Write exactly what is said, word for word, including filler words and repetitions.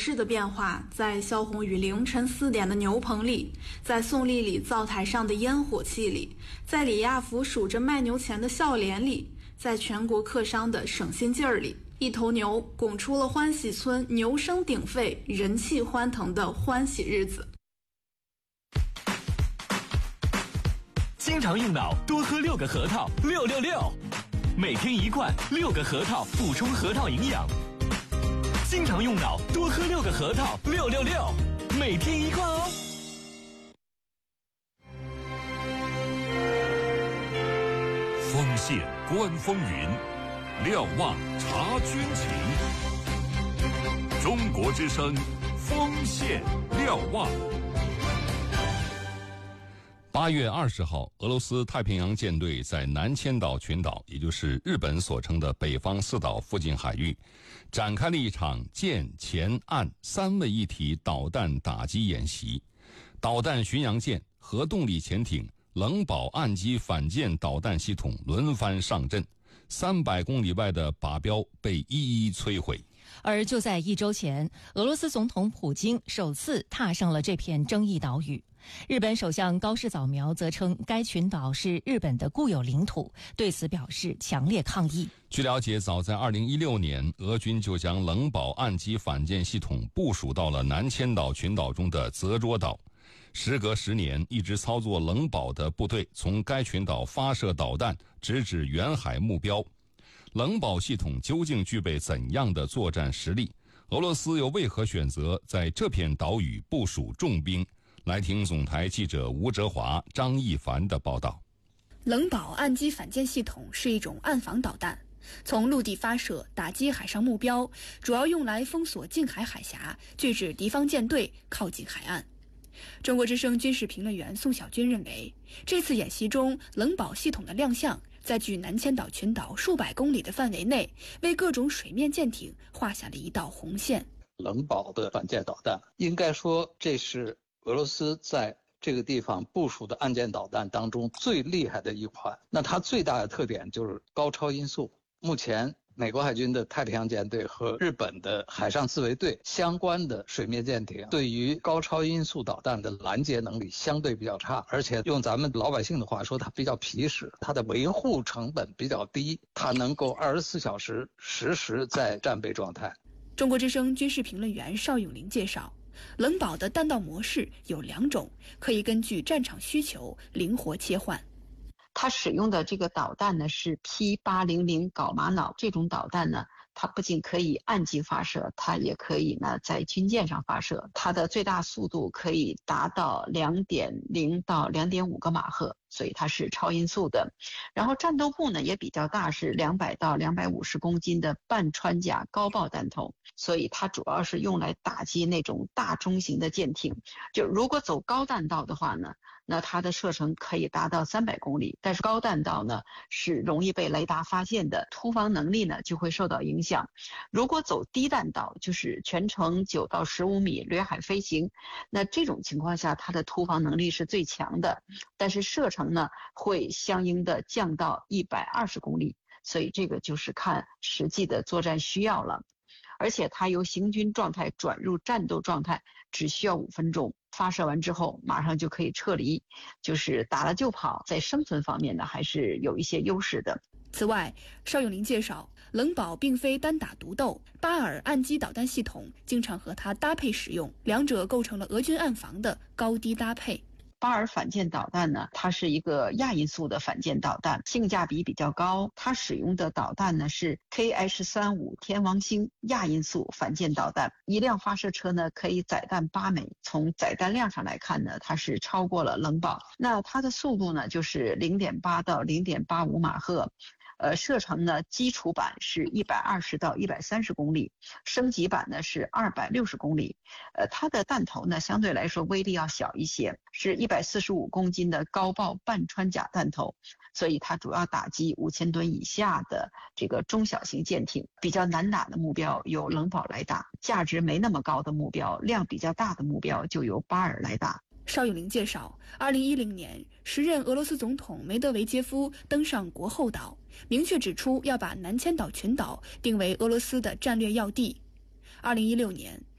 式的变化，在萧红宇凌晨四点的牛棚里，在宋丽丽灶台上的烟火气里，在李亚福数着卖牛钱的笑脸里，在全国客商的省心劲儿里，一头牛拱出了欢喜村牛声鼎沸、人气欢腾的欢喜日子。 经常用脑，多喝六个核桃，六六六，每天一罐，六个核桃补充核桃营养。经常用脑，多喝六个核桃，六六六，每天一罐哦。 锋线观风云，瞭望察军情。中国之声，锋线瞭望。 八月二十号，俄罗斯太平洋舰队在南千岛群岛，也就是日本所称的北方四岛附近海域，展开了一场舰前岸三位一体导弹打击演习。导弹巡洋舰、核动力潜艇、冷堡岸基反舰导弹系统轮番上阵，三百公里外的靶标被一一摧毁。 而就在一周前，俄罗斯总统普京首次踏上了这片争议岛屿。日本首相高市早苗则称该群岛是日本的固有领土，对此表示强烈抗议。 据了解，早在二零一六年，俄军就将冷堡岸基反舰系统部署到了南千岛群岛中的泽捉岛。时隔十年，一直操作冷堡的部队从该群岛发射导弹，直指远海目标。冷堡系统究竟具备怎样的作战实力？俄罗斯又为何选择在这片岛屿部署重兵？来听总台记者吴哲华、张一凡的报道。 冷堡岸基反舰系统是一种岸防导弹，从陆地发射，打击海上目标，主要用来封锁近海海峡，拒止敌方舰队靠近海岸。中国之声军事评论员宋小军认为，这次演习中冷堡系统的亮相，在距南千岛群岛数百公里的范围内，为各种水面舰艇画下了一道红线。 冷堡的反舰导弹，应该说这是俄罗斯在这个地方部署的岸舰导弹当中最厉害的一款。那它最大的特点就是高超音速。目前美国海军的太平洋舰队和日本的海上自卫队相关的水面舰艇对于高超音速导弹的拦截能力相对比较差，而且用咱们老百姓的话说，它比较皮实，它的维护成本比较低，它能够二十四小时实时在战备状态。 中国之声军事评论员邵永林介绍，冷堡的弹道模式有两种，可以根据战场需求灵活切换。 它使用的这个导弹呢是 P 八零零 镐玛瑙，这种导弹呢，它不仅可以岸基发射，它也可以呢在军舰上发射。它的最大速度可以达到 两点零 到 两点五 个马赫，所以它是超音速的。然后战斗部呢也比较大，是两百到两百五十公斤的半穿甲高爆弹头，所以它主要是用来打击那种大中型的舰艇。就如果走高弹道的话呢，那它的射程可以达到三百公里，但是高弹道呢是容易被雷达发现的，突防能力呢就会受到影响。如果走低弹道，就是全程九到十五米掠海飞行，那这种情况下它的突防能力是最强的，但是射程呢会相应的降到一百二十公里，所以这个就是看实际的作战需要了。而且它由行军状态转入战斗状态只需要五分钟，发射完之后马上就可以撤离，就是打了就跑，在生存方面呢还是有一些优势的。 此外，邵永林介绍，冷堡并非单打独斗，巴尔岸基导弹系统经常和它搭配使用，两者构成了俄军岸防的高低搭配。 巴尔反舰导弹呢，它是一个亚音速的反舰导弹，性价比比较高。它使用的导弹呢是 K H 三十五 天王星亚音速反舰导弹，一辆发射车呢可以载弹八枚，从载弹量上来看呢，它是超过了冷堡。那它的速度呢就是 零点八 到 零点八五 马赫。呃，射程呢，基础版是一百二十到一百三十公里，升级版呢是二百六十公里。呃，它的弹头呢相对来说威力要小一些，是一百四十五公斤的高爆半穿甲弹头，所以它主要打击五千吨以下的这个中小型舰艇。比较难打的目标由冷堡来打，价值没那么高的目标，量比较大的目标就由巴尔来打。 邵永林介绍，二零一零年，时任俄罗斯总统梅德韦杰夫登上国后岛，明确指出要把南千岛群岛定为俄罗斯的战略要地。二零一六年，